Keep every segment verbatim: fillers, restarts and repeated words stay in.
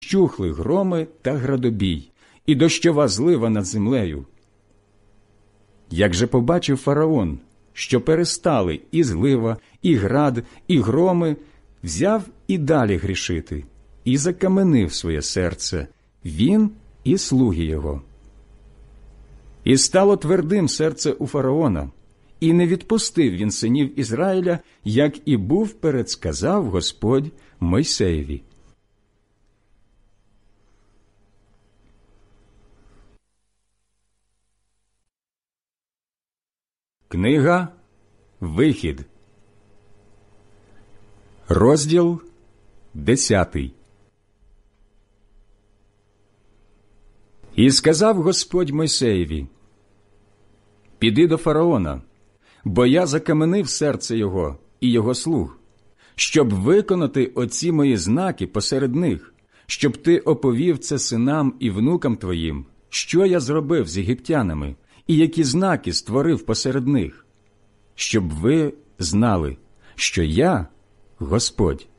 вщухли громи та градобій, і дощова злива над землею. Як же побачив фараон, що перестали і злива, і град, і громи, взяв і далі грішити, і закаменив своє серце, він і слуги його. І стало твердим серце у фараона, і не відпустив він синів Ізраїля, як і був передсказав Господь Мойсеєві. Книга Вихід, розділ десятий. І сказав Господь Мойсеєві: «Піди до фараона, бо я закаменив серце його і його слуг, щоб виконати оці мої знаки посеред них, щоб ти оповів це синам і внукам твоїм, що я зробив з єгиптянами, і які знаки створив посеред них, щоб ви знали, що я Господь».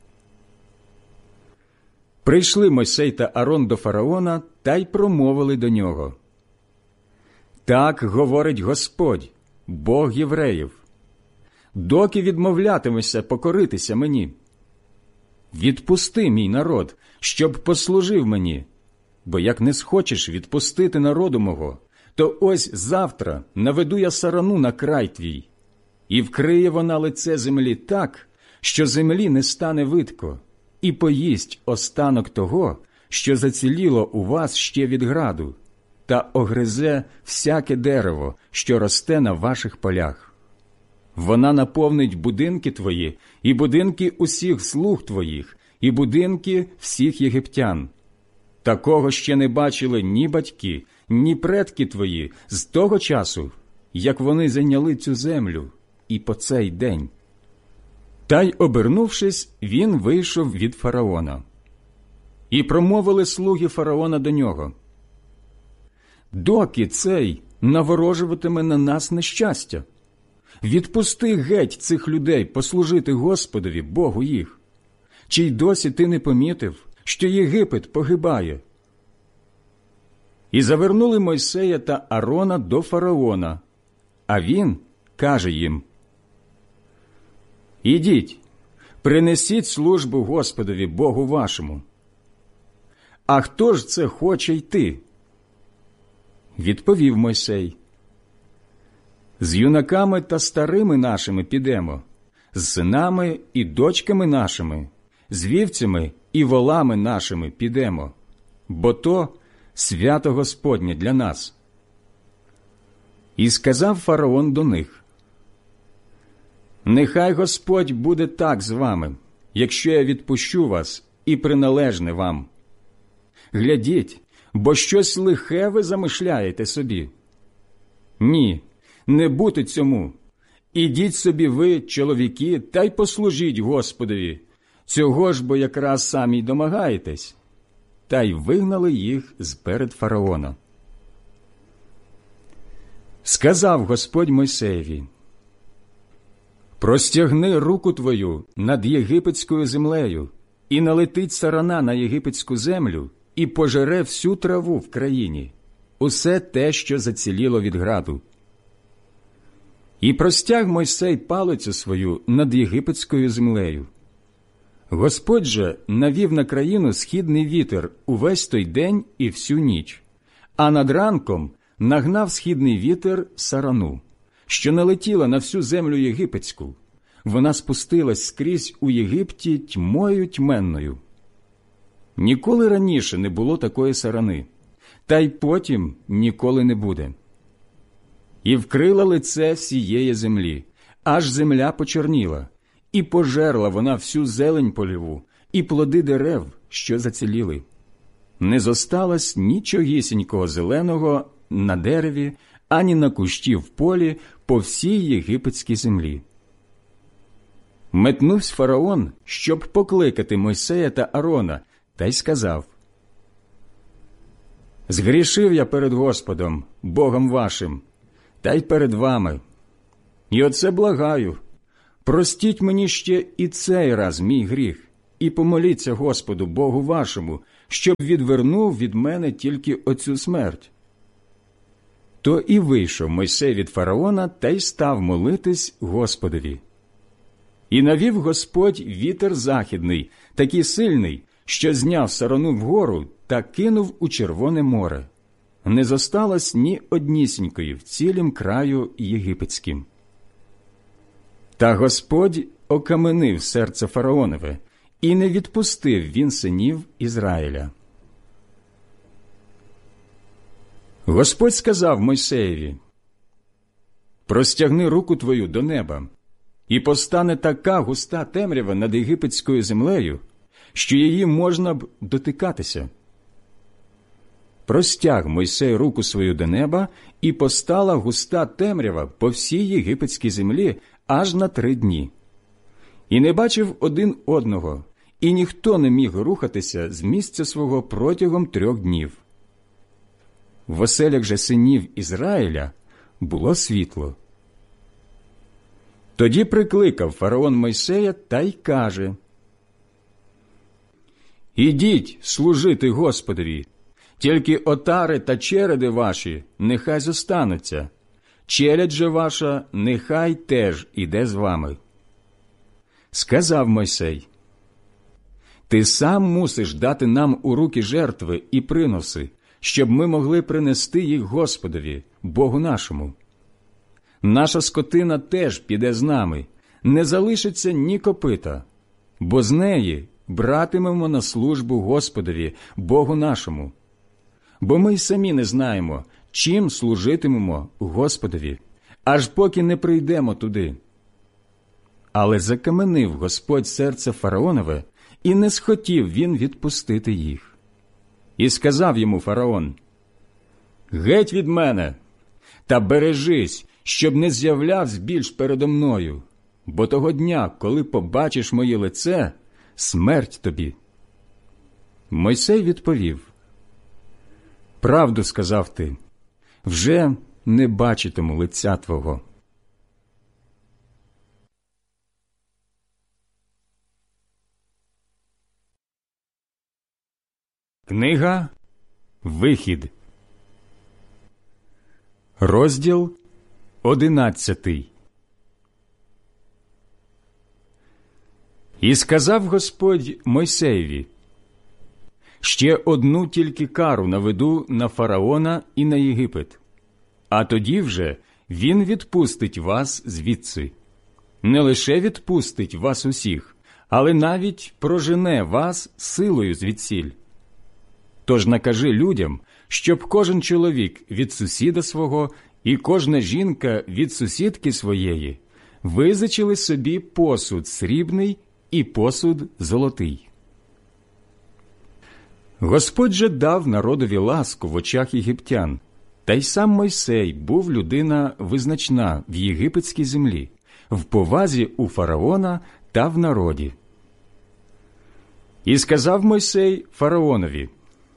Прийшли Мойсей та Арон до фараона та й промовили до нього: «Так говорить Господь, Бог євреїв, доки відмовлятимешся покоритися мені? Відпусти мій народ, щоб послужив мені, бо як не схочеш відпустити народу мого, то ось завтра наведу я сарану на край твій, і вкриє вона лице землі так, що землі не стане видко, і поїсть останок того, що заціліло у вас ще від граду, та огризе всяке дерево, що росте на ваших полях. Вона наповнить будинки твої, і будинки усіх слуг твоїх, і будинки всіх єгиптян. Такого ще не бачили ні батьки, ні предки твої з того часу, як вони зайняли цю землю, і по цей день». Та й, обернувшись, він вийшов від фараона. І промовили слуги фараона до нього: «Доки цей наворожуватиме на нас нещастя? Відпусти геть цих людей послужити Господові, Богу їх. Чи й досі ти не помітив, що Єгипет погибає?» І завернули Мойсея та Арона до фараона, а він каже їм: «Ідіть, принесіть службу Господові Богу вашому». «А хто ж це хоче йти?» Відповів Мойсей: «З юнаками та старими нашими підемо, з синами і дочками нашими, з вівцями і волами нашими підемо, бо то свято Господнє для нас». І сказав фараон до них: «Нехай Господь буде так з вами, якщо я відпущу вас і приналежне вам. Глядіть, бо щось лихе ви замишляєте собі. Ні, не бути цьому. Ідіть собі ви, чоловіки, та й послужіть Господові. Цього ж бо якраз самі й домагаєтесь». Та й вигнали їх з-перед фараона. Сказав Господь Мойсеєві: «Простягни руку твою над єгипетською землею, і налетить сарана на єгипетську землю, і пожере всю траву в країні, усе те, що заціліло від граду». І простяг Мойсей палицю свою над єгипетською землею. Господь же навів на країну східний вітер увесь той день і всю ніч, а над ранком нагнав східний вітер сарану, що налетіла на всю землю єгипетську. Вона спустилась скрізь у Єгипті тьмою тьменною. Ніколи раніше не було такої сарани, та й потім ніколи не буде. І вкрила лице всієї землі, аж земля почорніла, і пожерла вона всю зелень польову, і плоди дерев, що заціліли. Не зосталось нічогісінького зеленого на дереві, ані на кущі в полі по всій єгипетській землі. Метнувся фараон, щоб покликати Мойсея та Арона, та й сказав: «Згрішив я перед Господом, Богом вашим, та й перед вами. І оце благаю, простіть мені ще і цей раз мій гріх, і помоліться Господу, Богу вашому, щоб відвернув від мене тільки оцю смерть. То і вийшов Мойсей від фараона та й став молитись Господові. І навів Господь вітер західний, такий сильний, що зняв сарану вгору та кинув у Червоне море. Не зосталось ні однісінької в цілім краю єгипетським. Та Господь окаменив серце фараонове, і не відпустив він синів Ізраїля. Господь сказав Мойсеєві: «Простягни руку твою до неба, і постане така густа темрява над єгипетською землею, що її можна б дотикатися». Простяг Мойсей руку свою до неба, і постала густа темрява по всій єгипетській землі аж на три дні. І не бачив один одного, і ніхто не міг рухатися з місця свого протягом трьох днів. В оселях же синів Ізраїля було світло. Тоді прикликав фараон Мойсея та й каже: «Ідіть служити Господові, тільки отари та череди ваші нехай зостануться, челядь же ваша нехай теж іде з вами». Сказав Мойсей: «Ти сам мусиш дати нам у руки жертви і приноси, щоб ми могли принести їх Господові, Богу нашому. Наша скотина теж піде з нами, не залишиться ні копита, бо з неї братимемо на службу Господові, Богу нашому. Бо ми й самі не знаємо, чим служитимемо Господові, аж поки не прийдемо туди». Але закаменив Господь серце фараонове, і не схотів він відпустити їх. І сказав йому фараон: «Геть від мене, та бережись, щоб не з'являвся більш передо мною, бо того дня, коли побачиш моє лице, смерть тобі». Мойсей відповів: «Правду сказав ти, вже не бачитиму лиця твого». Книга Вихід, розділ одинадцятий. І сказав Господь Мойсеєві: «Ще одну тільки кару наведу на фараона і на Єгипет, а тоді вже він відпустить вас звідси. Не лише відпустить вас усіх, але навіть прожене вас силою звідсіль. Тож накажи людям, щоб кожен чоловік від сусіда свого і кожна жінка від сусідки своєї визичили собі посуд срібний і посуд золотий». Господь же дав народові ласку в очах єгиптян, та й сам Мойсей був людина визначна в єгипетській землі, в повазі у фараона та в народі. І сказав Мойсей фараонові: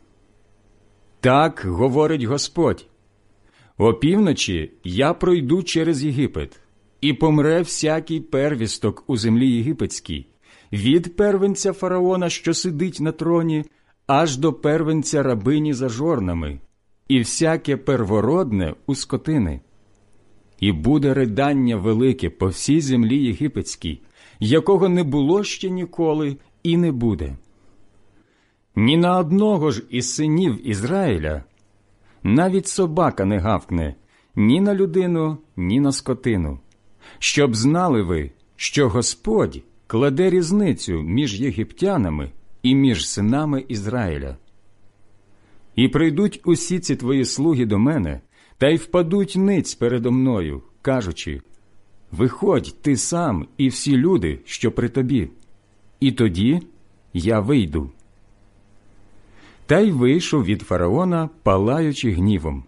«Так говорить Господь: опівночі я пройду через Єгипет, і помре всякий первісток у землі єгипетській, від первенця фараона, що сидить на троні, аж до первенця рабині за жорнами, і всяке первородне у скотини. І буде ридання велике по всій землі єгипетській, якого не було ще ніколи і не буде. Ні на одного ж із синів Ізраїля навіть собака не гавкне ні на людину, ні на скотину, щоб знали ви, що Господь кладе різницю між єгиптянами і між синами Ізраїля. І прийдуть усі ці твої слуги до мене, та й впадуть ниць передо мною, кажучи: виходь ти сам і всі люди, що при тобі, і тоді я вийду». Та й вийшов від фараона, палаючи гнівом.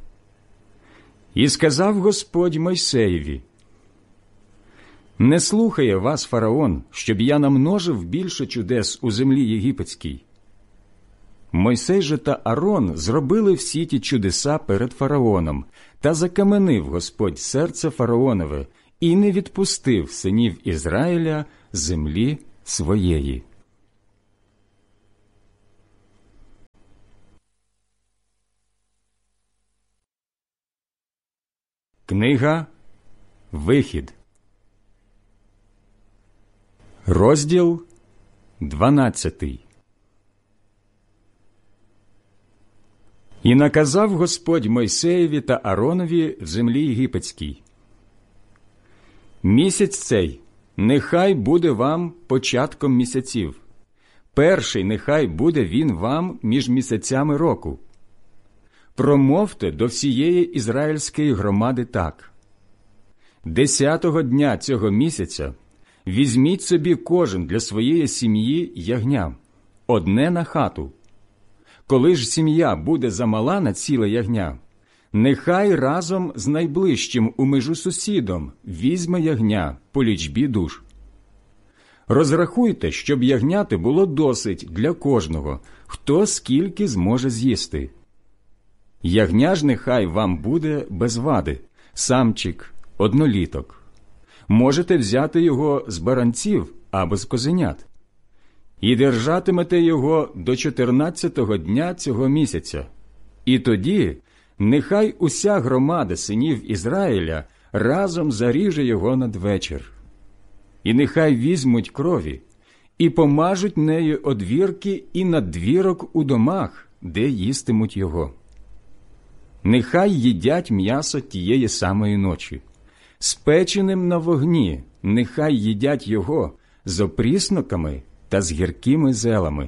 І сказав Господь Мойсеєві: «Не слухає вас фараон, щоб я намножив більше чудес у землі єгипетській». Мойсей же та Арон зробили всі ті чудеса перед фараоном, та закаменив Господь серце фараонове і не відпустив синів Ізраїля землі своєї. Книга Вихід, розділ дванадцятий. І наказав Господь Мойсеєві та Ааронові в землі єгипетській: місяць цей нехай буде вам початком місяців, перший нехай буде він вам між місяцями року. Промовте до всієї ізраїльської громади так: десятого дня цього місяця візьміть собі кожен для своєї сім'ї ягня, одне на хату. Коли ж сім'я буде замала на ціле ягня, нехай разом з найближчим у межу сусідом візьме ягня по лічбі душ. Розрахуйте, щоб ягняти було досить для кожного, хто скільки зможе з'їсти. Ягня ж нехай вам буде без вади, самчик, одноліток. Можете взяти його з баранців або з козенят. І держатимете його до чотирнадцятого дня цього місяця. І тоді нехай уся громада синів Ізраїля разом заріже його надвечір. І нехай візьмуть крові і помажуть нею одвірки і надвірок у домах, де їстимуть його. Нехай їдять м'ясо тієї самої ночі. Спеченим на вогні нехай їдять його з опрісноками та з гіркими зелами.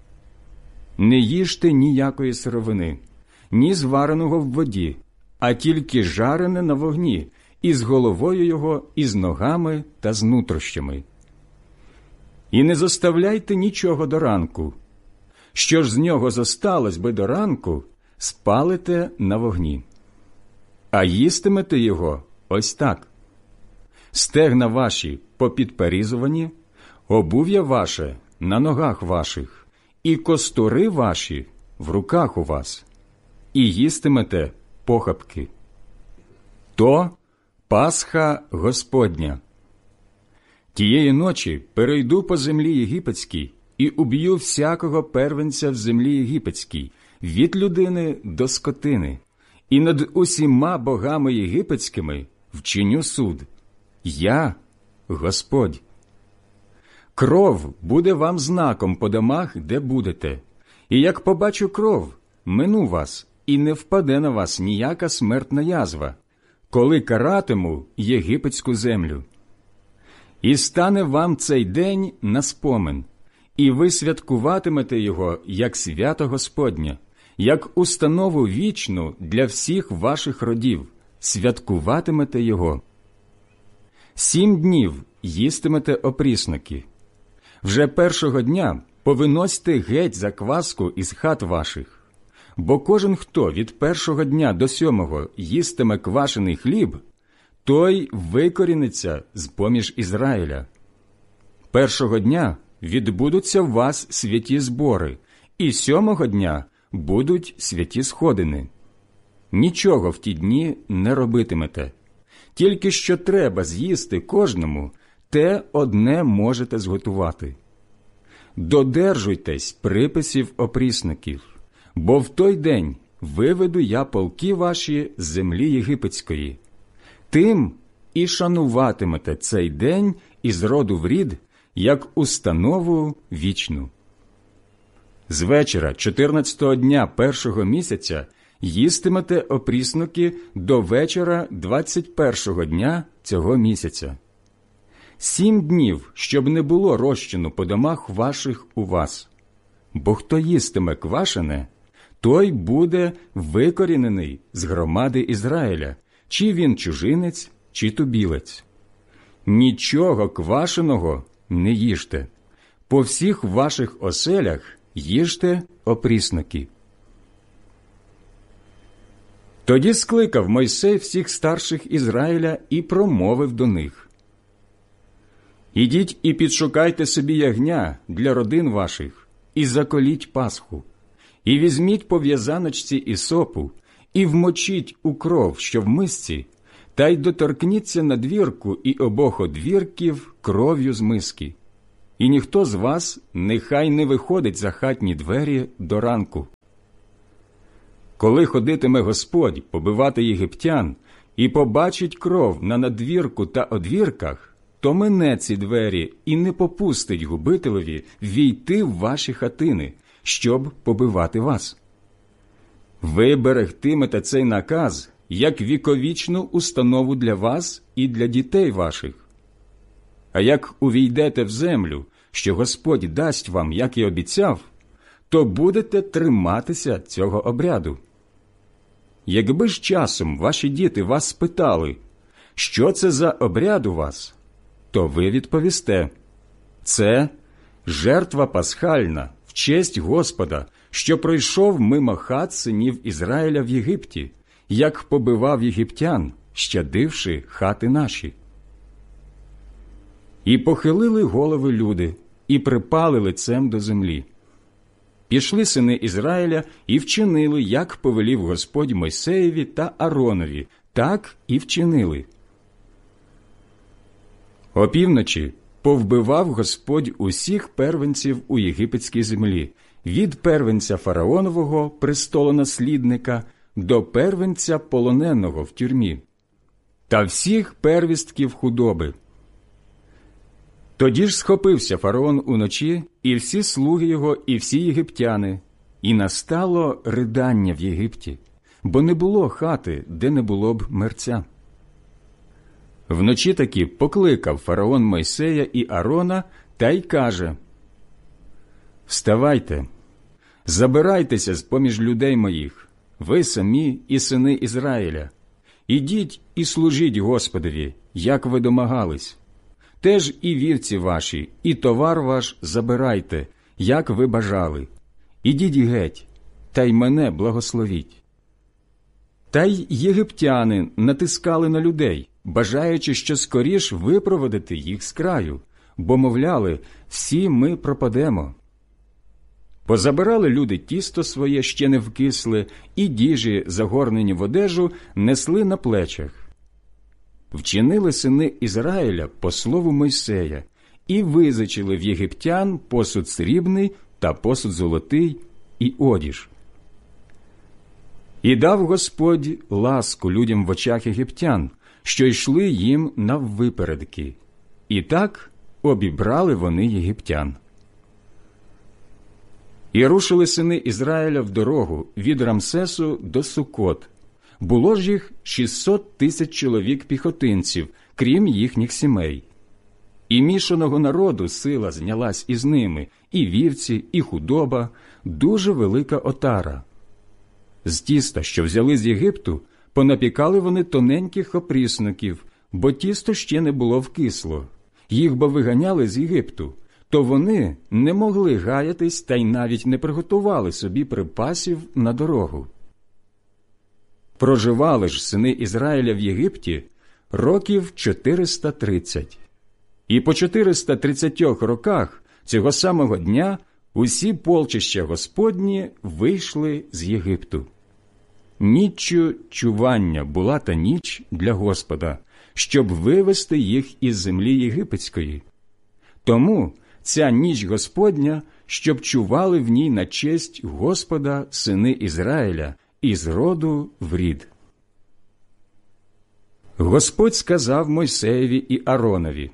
Не їжте ніякої сировини, ні звареного в воді, а тільки жарене на вогні, із головою його, і з ногами та з нутрощами. І не зоставляйте нічого до ранку. Що ж з нього зосталось би до ранку, спалите на вогні. А їстимете його ось так: стегна ваші попідперізувані, обув'я ваше на ногах ваших, і костури ваші в руках у вас, і їстимете похапки. То Пасха Господня. Тієї ночі перейду по землі єгипетській і уб'ю всякого первенця в землі єгипетській, від людини до скотини, і над усіма богами єгипетськими вчиню суд. Я Господь. Кров буде вам знаком по домах, де будете, і як побачу кров, мину вас, і не впаде на вас ніяка смертна язва, коли каратиму єгипетську землю. І стане вам цей день на спомин, і ви святкуватимете його як свято Господнє, як установу вічну для всіх ваших родів, святкуватимете його. Сім днів їстимете опрісноки. Вже першого дня повиносьте геть закваску із хат ваших, бо кожен, хто від першого дня до сьомого їстиме квашений хліб, той викоріниться з-поміж Ізраїля. Першого дня відбудуться в вас святі збори, і сьомого дня будуть святі сходини. Нічого в ті дні не робитимете. Тільки що треба з'їсти кожному, те одне можете зготувати. Додержуйтесь приписів опрісників, бо в той день виведу я полки ваші з землі єгипетської. Тим і шануватимете цей день із роду в рід, як установу вічну. З вечора чотирнадцятого дня першого місяця їстимете опрісники до вечора двадцять першого дня цього місяця. Сім днів, щоб не було розчину по домах ваших у вас. Бо хто їстиме квашене, той буде викорінений з громади Ізраїля, чи він чужинець, чи тубілець. Нічого квашеного не їжте. По всіх ваших оселях їжте опрісники. Тоді скликав Мойсей всіх старших Ізраїля і промовив до них: «Ідіть і підшукайте собі ягня для родин ваших, і заколіть Пасху, і візьміть по в'язаночці ісопу, і вмочіть у кров, що в мисці, та й доторкніться на двірку і обох одвірків кров'ю з миски. І ніхто з вас нехай не виходить за хатні двері до ранку. Коли ходитиме Господь побивати єгиптян, і побачить кров на надвірку та одвірках, то мине ці двері і не попустить губителеві війти в ваші хатини, щоб побивати вас. Ви берегтимете цей наказ як віковічну установу для вас і для дітей ваших. А як увійдете в землю, що Господь дасть вам, як і обіцяв, то будете триматися цього обряду. Якби ж часом ваші діти вас спитали, що це за обряд у вас, то ви відповісте: це жертва пасхальна в честь Господа, що пройшов мимо хат синів Ізраїля в Єгипті, як побивав єгиптян, щадивши хати наші. І похилили голови люди, і припали лицем до землі. Пішли сини Ізраїля і вчинили, як повелів Господь Мойсеєві та Аронові, так і вчинили. Опівночі повбивав Господь усіх первенців у єгипетській землі, від первенця фараонового престолонаслідника до первенця полоненого в тюрмі, та всіх первістків худоби. Тоді ж схопився фараон уночі, і всі слуги його, і всі єгиптяни, і настало ридання в Єгипті, бо не було хати, де не було б мерця. Вночі таки покликав фараон Мойсея і Арона та й каже: «Вставайте, забирайтеся з-поміж людей моїх, ви самі і сини Ізраїля. Ідіть і служіть Господові, як ви домагались. Теж і вівці ваші, і товар ваш забирайте, як ви бажали. Ідіть геть, та й мене благословіть». Та й єгиптяни натискали на людей, бажаючи, що скоріш випроводити їх з краю, бо, мовляли, всі ми пропадемо. Позабирали люди тісто своє, ще не вкисле, і діжі, загорнені в одежу, несли на плечах. Вчинили сини Ізраїля по слову Мойсея і визичили в єгиптян посуд срібний та посуд золотий і одіж. І дав Господь ласку людям в очах єгиптян, що йшли їм наввипередки. І так обібрали вони єгиптян. І рушили сини Ізраїля в дорогу від Рамсесу до Сукот. Було ж їх шістсот тисяч чоловік піхотинців, крім їхніх сімей. І мішаного народу сила знялась із ними, і вівці, і худоба, дуже велика отара. З тіста, що взяли з Єгипту, понапікали вони тоненьких опрісників, бо тісто ще не було вкисло. Їх бо виганяли з Єгипту, то вони не могли гаятись та й навіть не приготували собі припасів на дорогу. Проживали ж сини Ізраїля в Єгипті років чотириста тридцять. І по чотириста тридцятьох роках цього самого дня усі полчища Господні вийшли з Єгипту. Ніччю чування була та ніч для Господа, щоб вивести їх із землі єгипетської. Тому ця ніч Господня, щоб чували в ній на честь Господа сини Ізраїля із роду в рід. Господь сказав Мойсеєві і Аронові: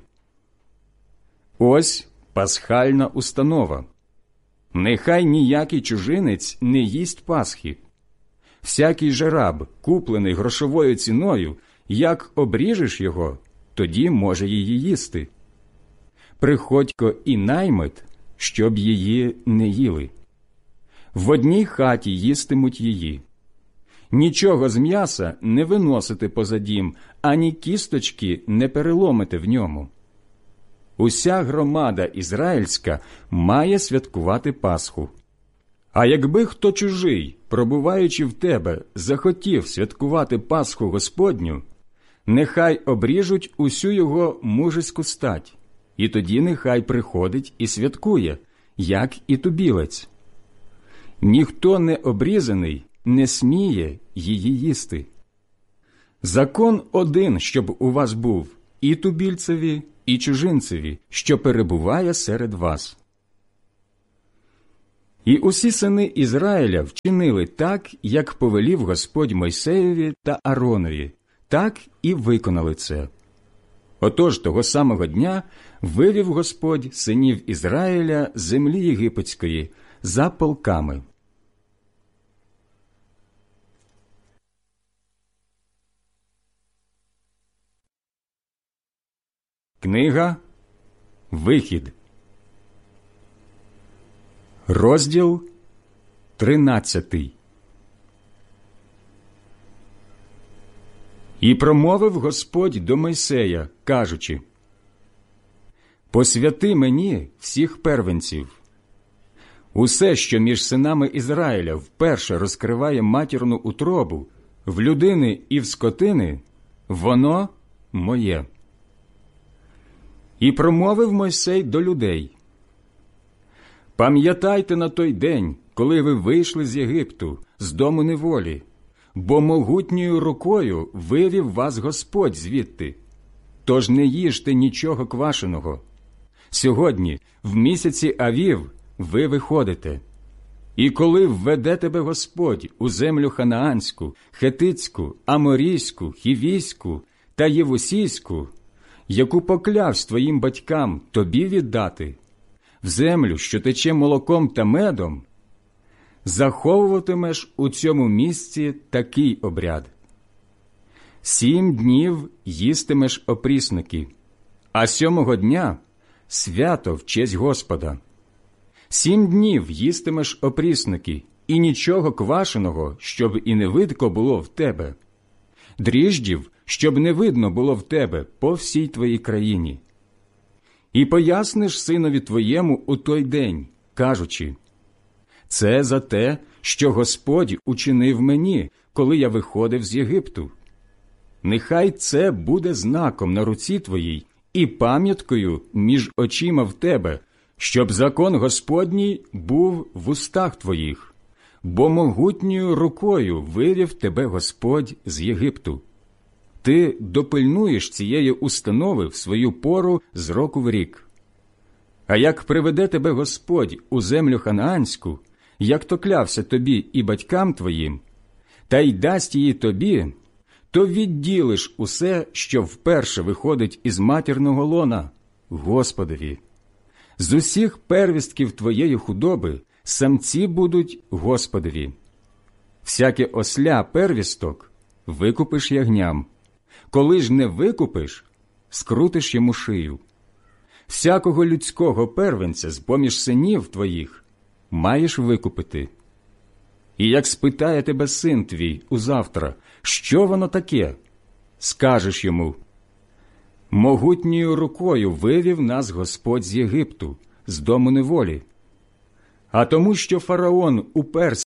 «Ось пасхальна установа. Нехай ніякий чужинець не їсть Пасхи. Всякий же раб, куплений грошовою ціною, як обріжеш його, тоді може її їсти. Приходько і наймит, щоб її не їли. В одній хаті їстимуть її. Нічого з м'яса не виносите поза дім, ані кісточки не переломите в ньому. Уся громада ізраїльська має святкувати Пасху. А якби хто чужий, пробуваючи в тебе, захотів святкувати Пасху Господню, нехай обріжуть усю його мужеську стать, і тоді нехай приходить і святкує, як і тубілець. Ніхто не обрізаний не сміє її їсти. Закон один, щоб у вас був і тубільцеві, і чужинцеві, що перебуває серед вас». І усі сини Ізраїля вчинили так, як повелів Господь Мойсеєві та Аронові, та так і виконали це. Отож того самого дня вивів Господь синів Ізраїля з землі єгипетської за полками. Книга Вихід, розділ тринадцятий. І промовив Господь до Мойсея, кажучи: «Посвяти мені всіх первенців. Усе, що між синами Ізраїля вперше розкриває матірну утробу, в людини і в скотини, воно моє». І промовив Мойсей до людей: «Пам'ятайте на той день, коли ви вийшли з Єгипту, з дому неволі, бо могутньою рукою вивів вас Господь звідти. Тож не їжте нічого квашеного. Сьогодні, в місяці Авів, ви виходите. І коли введе тебе Господь у землю ханаанську, хетицьку, аморійську, хівійську та євусійську, яку поклявсь твоїм батькам тобі віддати, в землю, що тече молоком та медом, заховуватимеш у цьому місці такий обряд. Сім днів їстимеш опрісники, а сьомого дня – свято в честь Господа. Сім днів їстимеш опрісники, і нічого квашеного, щоб і не видко було в тебе. Дріждів, щоб не видно було в тебе по всій твоїй країні. І поясниш синові твоєму у той день, кажучи: це за те, що Господь учинив мені, коли я виходив з Єгипту. Нехай це буде знаком на руці твоїй і пам'яткою між очима в тебе, щоб закон Господній був в устах твоїх, бо могутньою рукою вивів тебе Господь з Єгипту. Ти допильнуєш цієї установи в свою пору з року в рік. А як приведе тебе Господь у землю ханаанську, як то клявся тобі і батькам твоїм, та й дасть її тобі, то відділиш усе, що вперше виходить із матірного лона, Господові. З усіх первістків твоєї худоби самці будуть Господові. Всяке осля первісток викупиш ягням. Коли ж не викупиш, скрутиш йому шию. Всякого людського первенця з-поміж синів твоїх маєш викупити. І як спитає тебе син твій узавтра, що воно таке, скажеш йому: могутньою рукою вивів нас Господь з Єгипту, з дому неволі. А тому, що фараон уперся